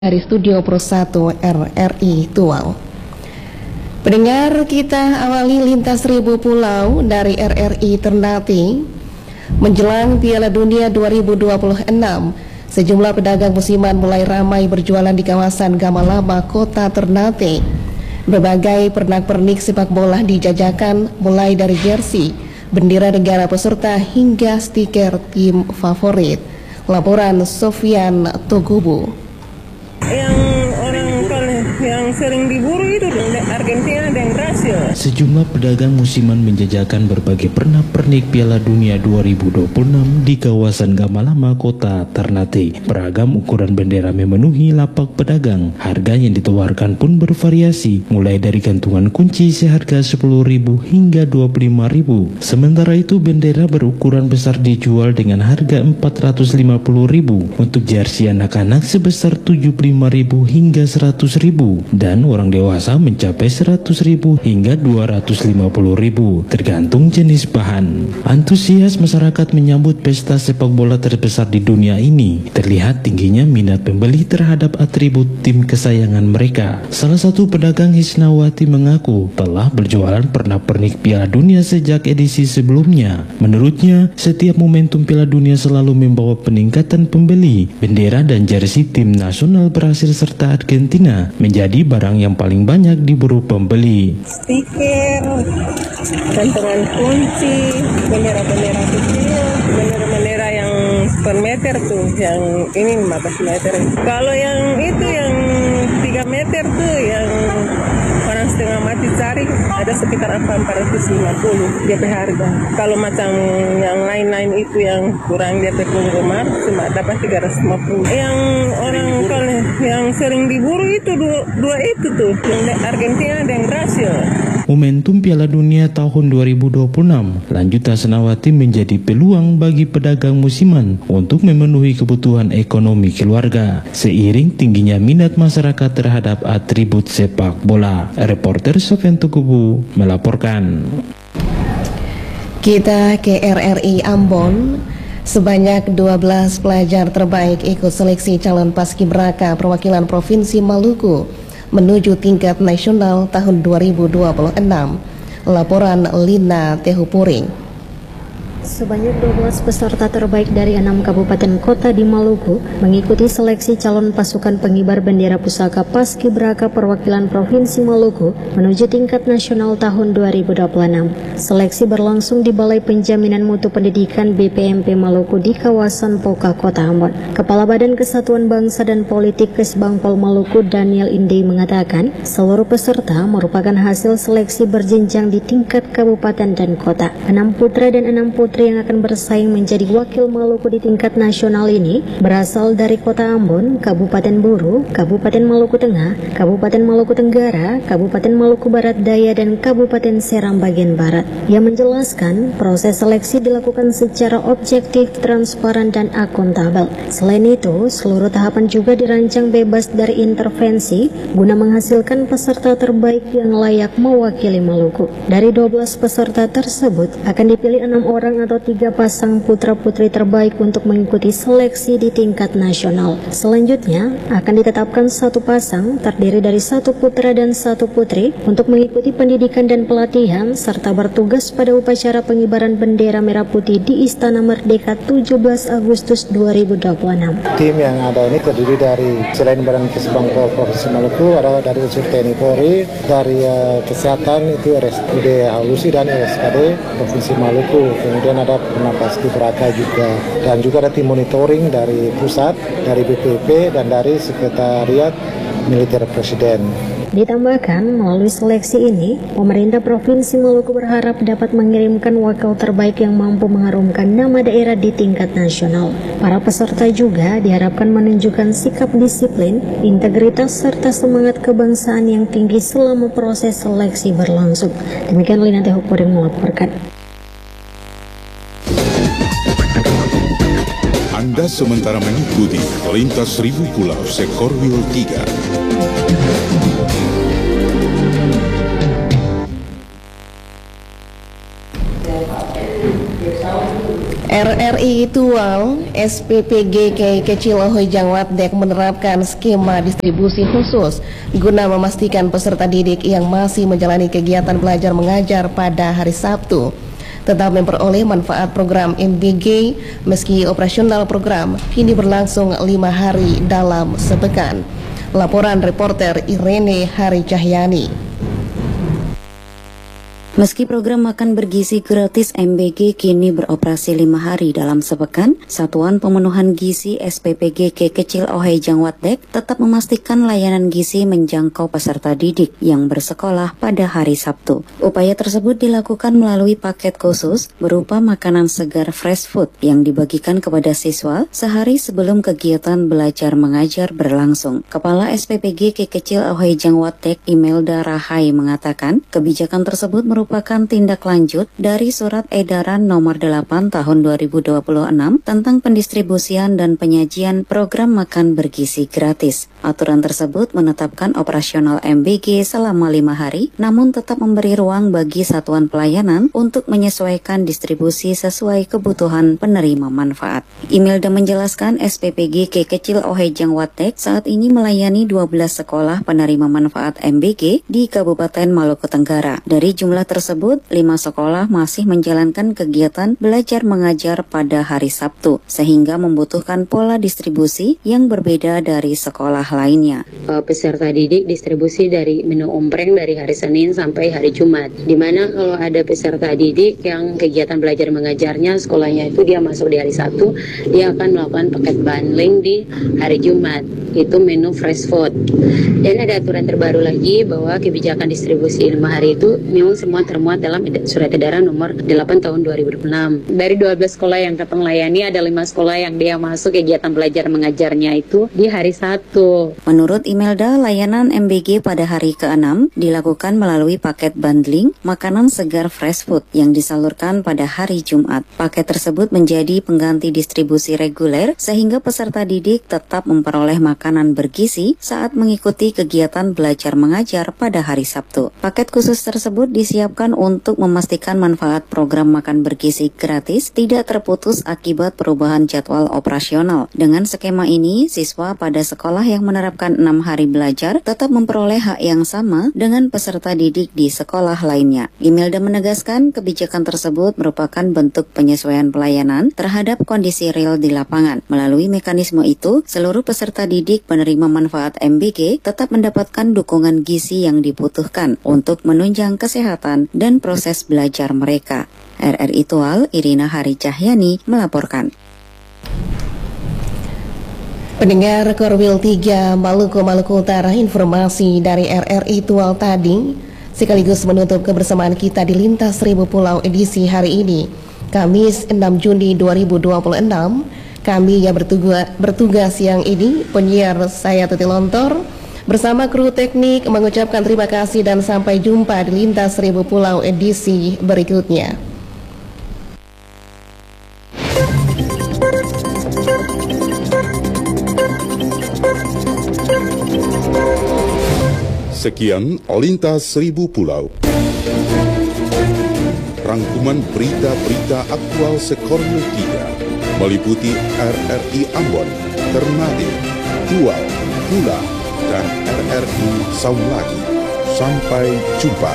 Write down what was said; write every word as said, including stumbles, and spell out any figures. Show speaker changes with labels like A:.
A: Dari Studio Pro satu R R I Tual. Pendengar, kita awali lintas seribu pulau dari R R I Ternate. Menjelang Piala Dunia dua ribu dua puluh enam, sejumlah pedagang musiman mulai ramai berjualan di kawasan Gamalama, Kota Ternate. Berbagai pernak-pernik sepak bola dijajakan, mulai dari jersey, bendera negara peserta hingga stiker tim favorit. Laporan Sofian Togubu.
B: Yang orang yang sering diburu itu Argentina dan Brasil.
C: Sejumlah pedagang musiman menjajakan berbagai pernak-pernik Piala Dunia dua ribu dua puluh enam di kawasan Gamalama, Kota Ternate. Beragam ukuran bendera memenuhi lapak pedagang. Harga yang ditawarkan pun bervariasi, mulai dari gantungan kunci seharga sepuluh ribu hingga dua puluh lima ribu. Sementara itu bendera berukuran besar dijual dengan harga empat ratus lima puluh ribu. Untuk jersey anak-anak sebesar tujuh puluh lima ribu hingga seratus ribu, dan orang dewasa mencapai seratus ribu hingga dua ratus lima puluh ribu, tergantung jenis bahan. Antusias masyarakat menyambut pesta sepak bola terbesar di dunia ini. Terlihat tingginya minat pembeli terhadap atribut tim kesayangan mereka. Salah satu pedagang Hisnawati mengaku telah berjualan pernak-pernik Piala Dunia sejak edisi sebelumnya. Menurutnya, setiap momentum Piala Dunia selalu membawa peningkatan pembeli. Bendera dan jersey tim nasional Brasil serta Argentina menjadi barang yang paling banyak diburu pembeli.
B: Stiker, gantungan kunci, bendera-bendera kecil, bendera-bendera yang per meter tuh, yang ini lima belas meter. Kalau yang itu yang tiga meter tuh, yang orang setengah mati cari, ada sekitar empat ratus lima puluh dia pe harga. Kalau macam yang lain-lain itu yang kurang dia pe penggemar cuma dapat tiga ratus lima puluh. Yang orang kalau yang sering diburu itu dua, dua itu tuh, yang Argentina dan Brasil.
C: Momentum Piala Dunia tahun dua ribu dua puluh enam, lanjut Hisnawati menjadi peluang bagi pedagang musiman untuk memenuhi kebutuhan ekonomi keluarga, seiring tingginya minat masyarakat terhadap atribut sepak bola. Reporter Sofian Togubu melaporkan.
A: Kita ke R R I Ambon. Sebanyak dua belas pelajar terbaik ikut seleksi calon paskibraka perwakilan Provinsi Maluku menuju tingkat nasional tahun dua ribu dua puluh enam. Laporan Lina Tehupuring.
D: Sebanyak dua belas peserta terbaik dari enam kabupaten kota di Maluku mengikuti seleksi calon pasukan pengibar bendera pusaka Paskibraka perwakilan Provinsi Maluku menuju tingkat nasional tahun dua ribu dua puluh enam. Seleksi berlangsung di Balai Penjaminan Mutu Pendidikan B P M P Maluku di kawasan Poka, Kota Ambon. Kepala Badan Kesatuan Bangsa dan Politik Kesbangpol Maluku Daniel Inde mengatakan seluruh peserta merupakan hasil seleksi berjenjang di tingkat kabupaten dan kota. Enam putra dan enam putri yang akan bersaing menjadi wakil Maluku di tingkat nasional ini berasal dari Kota Ambon, Kabupaten Buru, Kabupaten Maluku Tengah, Kabupaten Maluku Tenggara, Kabupaten Maluku Barat Daya, dan Kabupaten Seram bagian Barat. Ia menjelaskan proses seleksi dilakukan secara objektif, transparan, dan akuntabel. Selain itu, seluruh tahapan juga dirancang bebas dari intervensi guna menghasilkan peserta terbaik yang layak mewakili Maluku. Dari dua belas peserta tersebut akan dipilih enam orang atau tiga pasang putra-putri terbaik untuk mengikuti seleksi di tingkat nasional. Selanjutnya akan ditetapkan satu pasang terdiri dari satu putra dan satu putri untuk mengikuti pendidikan dan pelatihan serta bertugas pada upacara pengibaran bendera merah putih di Istana Merdeka tujuh belas Agustus dua ribu dua puluh enam.
E: Tim yang ada ini terdiri dari selain Badan Kesbangpol Provinsi Maluku, ada dari unsur T N I Polri, dari uh, kesehatan itu R S U D Halusi dan R S K D Provinsi Maluku. Kemudian ada pernah paskibraka juga, dan juga ada tim monitoring dari pusat, dari B P P, dan dari Sekretariat Militer Presiden.
D: Ditambahkan, melalui seleksi ini, pemerintah Provinsi Maluku berharap dapat mengirimkan wakil terbaik yang mampu mengharumkan nama daerah di tingkat nasional. Para peserta juga diharapkan menunjukkan sikap disiplin, integritas, serta semangat kebangsaan yang tinggi selama proses seleksi berlangsung. Demikian Lina Tehupuring melaporkan.
F: Anda sementara mengikuti Lintas Seribu Pulau Sekorwil tiga.
A: R R R I Tual, S P P G K Kecil Ohojang Watdek menerapkan skema distribusi khusus guna memastikan peserta didik yang masih menjalani kegiatan belajar mengajar pada hari Sabtu tetap memperoleh manfaat program M B G meski operasional program kini berlangsung lima hari dalam sepekan. Laporan reporter Irene Hari Cahyani.
G: Meski program makan bergizi gratis M B G kini beroperasi lima hari dalam sepekan, Satuan Pemenuhan Gizi S P P G K Kecil Ohojang Watdek tetap memastikan layanan gizi menjangkau peserta didik yang bersekolah pada hari Sabtu. Upaya tersebut dilakukan melalui paket khusus berupa makanan segar fresh food yang dibagikan kepada siswa sehari sebelum kegiatan belajar mengajar berlangsung. Kepala S P P G K Kecil Ohojang Watdek Imelda Rahai mengatakan kebijakan tersebut merupakan merupakan tindak lanjut dari Surat Edaran Nomor delapan Tahun dua ribu dua puluh enam tentang pendistribusian dan penyajian program makan bergizi gratis. Aturan tersebut menetapkan operasional M B G selama lima hari, namun tetap memberi ruang bagi satuan pelayanan untuk menyesuaikan distribusi sesuai kebutuhan penerima manfaat. Imelda menjelaskan S P P G K Kecil Ohojang Watdek saat ini melayani dua belas sekolah penerima manfaat M B G di Kabupaten Maluku Tenggara. Dari jumlah tersebut, lima sekolah masih menjalankan kegiatan belajar mengajar pada hari Sabtu, sehingga membutuhkan pola distribusi yang berbeda dari sekolah lainnya.
H: Peserta didik distribusi dari menu ompreng dari hari Senin sampai hari Jumat, di mana kalau ada peserta didik yang kegiatan belajar mengajarnya sekolahnya itu dia masuk di hari Sabtu, dia akan melakukan paket bundling di hari Jumat, itu menu fresh food. Dan ada aturan terbaru lagi bahwa kebijakan distribusi lima hari itu memang semua termuat dalam Surat Edaran Nomor delapan Tahun dua ribu dua puluh enam. Dari dua belas sekolah yang Katong layani, ada lima sekolah yang dia masuk kegiatan belajar mengajarnya itu di hari Sabtu.
G: Menurut Imelda, layanan M B G pada hari keenam dilakukan melalui paket bundling makanan segar fresh food yang disalurkan pada hari Jumat. Paket tersebut menjadi pengganti distribusi reguler sehingga peserta didik tetap memperoleh makanan bergizi saat mengikuti kegiatan belajar mengajar pada hari Sabtu. Paket khusus tersebut disiapkan untuk memastikan manfaat program makan bergizi gratis tidak terputus akibat perubahan jadwal operasional. Dengan skema ini, siswa pada sekolah yang menerapkan enam hari belajar tetap memperoleh hak yang sama dengan peserta didik di sekolah lainnya. Imelda menegaskan kebijakan tersebut merupakan bentuk penyesuaian pelayanan terhadap kondisi real di lapangan. Melalui mekanisme itu, seluruh peserta didik penerima manfaat M B G tetap mendapatkan dukungan gizi yang dibutuhkan untuk menunjang kesehatan dan proses belajar mereka. R R I Tual, Irina Hari Cahyani melaporkan.
A: Pendengar Korwil tiga Maluku Maluku Utara, informasi dari R R I Tual tadi sekaligus menutup kebersamaan kita di Lintas Seribu Pulau edisi hari ini, Kamis enam Juni dua ribu dua puluh enam. Kami yang bertugas, bertugas siang ini, penyiar saya Tuti Lontor bersama kru teknik mengucapkan terima kasih dan sampai jumpa di Lintas Seribu Pulau edisi berikutnya.
F: Sekian Lintas Seribu Pulau. Rangkuman berita-berita aktual Sekorwil tiga meliputi R R I Ambon, Ternate, Tual, Pula, dan R R I Saulagi. Sampai jumpa.